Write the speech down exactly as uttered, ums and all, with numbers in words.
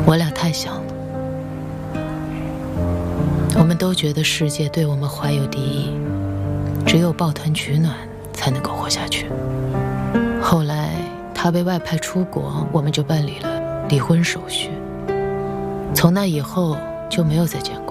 我俩太像了，我们都觉得世界对我们怀有敌意，只有抱团取暖才能够活下去。后来他被外派出国，我们就办理了离婚手续。从那以后就没有再见过。